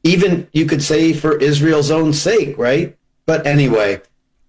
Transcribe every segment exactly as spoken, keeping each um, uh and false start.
even you could say for Israel's own sake, right? But anyway,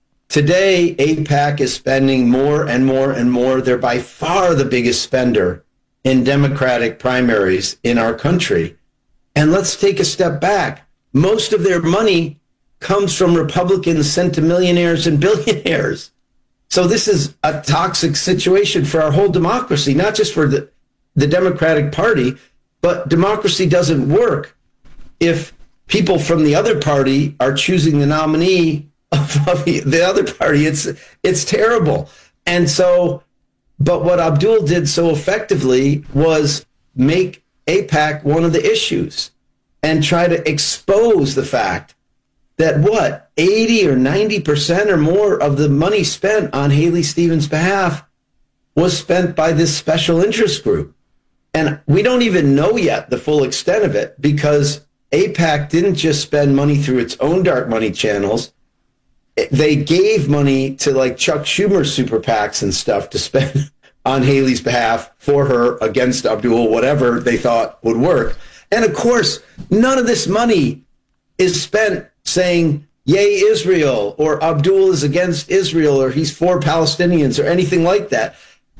today AIPAC is spending more and more and more. They're by far the biggest spender in Democratic primaries in our country. And let's take a step back. Most of their money comes from Republicans sent to millionaires and billionaires. So this is a toxic situation for our whole democracy, not just for the, the Democratic Party, but democracy doesn't work if people from the other party are choosing the nominee of, of the other party. It's it's terrible. And so, but what Abdul did so effectively was make AIPAC one of the issues and try to expose the fact that what, eighty or ninety percent or more of the money spent on Haley Stevens' behalf was spent by this special interest group. And we don't even know yet the full extent of it, because AIPAC didn't just spend money through its own dark money channels. They gave money to like Chuck Schumer super PACs and stuff to spend on Haley's behalf for her against Abdul, whatever they thought would work. And of course, none of this money is spent saying, yay, Israel, or Abdul is against Israel, or he's for Palestinians, or anything like that.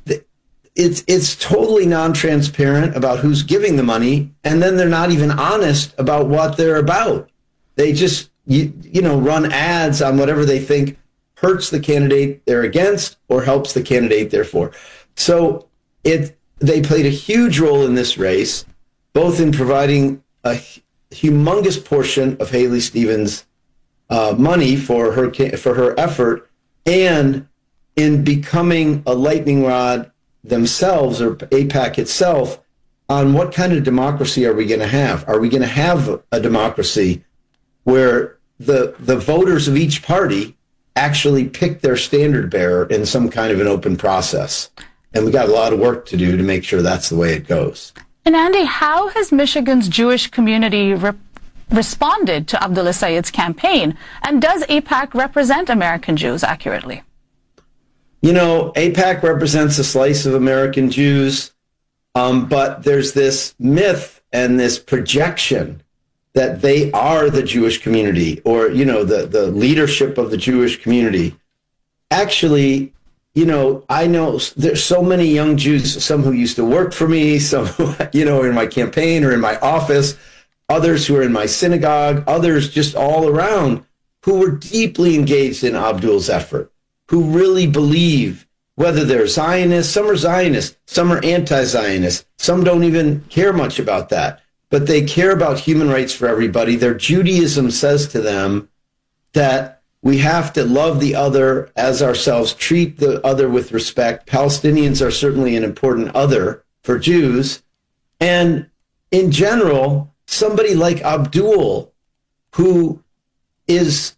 It's it's totally non-transparent about who's giving the money, and then they're not even honest about what they're about. They just, you, you know, run ads on whatever they think hurts the candidate they're against or helps the candidate they're for. So it they played a huge role in this race, both in providing a humongous portion of Haley Stevens' uh, money for her for her effort, and in becoming a lightning rod themselves, or AIPAC itself, on what kind of democracy are we going to have? Are we going to have a democracy where the the voters of each party actually pick their standard bearer in some kind of an open process? And we got a lot of work to do to make sure that's the way it goes. And Andy, how has Michigan's Jewish community re- responded to Abdullah Sayed's campaign? And does AIPAC represent American Jews accurately? You know, AIPAC represents a slice of American Jews, um, but there's this myth and this projection that they are the Jewish community, or, you know, the, the leadership of the Jewish community. Actually, you know, I know there's so many young Jews, some who used to work for me, some who, you know, in my campaign or in my office, others who are in my synagogue, others just all around, who were deeply engaged in Abdul's effort, who really believe, whether they're Zionists, some are Zionists, some are anti-Zionists, some don't even care much about that, but they care about human rights for everybody. Their Judaism says to them that we have to love the other as ourselves, treat the other with respect. Palestinians are certainly an important other for Jews. And in general, somebody like Abdul, who is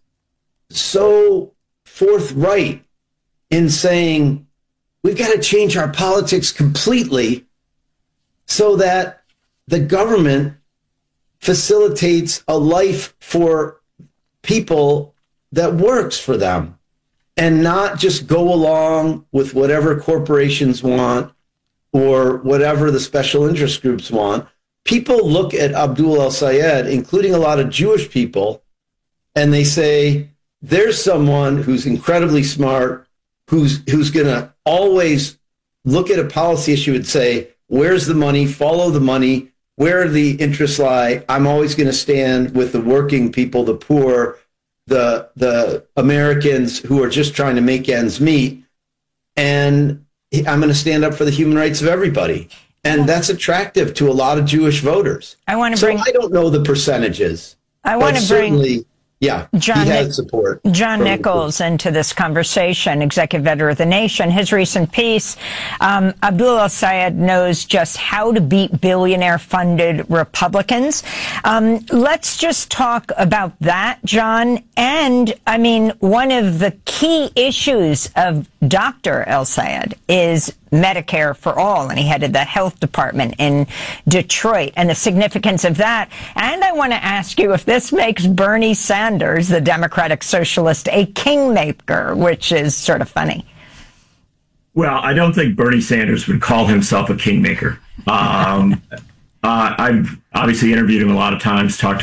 so forthright in saying, we've got to change our politics completely so that the government facilitates a life for people that works for them, and not just go along with whatever corporations want or whatever the special interest groups want. People look at Abdul el-Sayed, including a lot of Jewish people, and they say, there's someone who's incredibly smart, who's who's going to always look at a policy issue and say, where's the money? Follow the money. Where the interests lie? I'm always going to stand with the working people, the poor, the the Americans who are just trying to make ends meet. And I'm going to stand up for the human rights of everybody. And that's attractive to a lot of Jewish voters. I want to so bring... I don't know the percentages. I want to bring... Yeah, John, he has support. John Nichols into this conversation, executive editor of The Nation. His recent piece, um, Abdul el-Sayed knows just how to beat billionaire-funded Republicans. Um, let's just talk about that, John. And, I mean, one of the key issues of Doctor el-Sayed is Medicare for all, and he headed the health department in Detroit, and the significance of that. And I want to ask you if this makes Bernie Sanders, the Democratic Socialist, a kingmaker, which is sort of funny. Well, I don't think Bernie Sanders would call himself a kingmaker. Um, uh, I've obviously interviewed him a lot of times, talked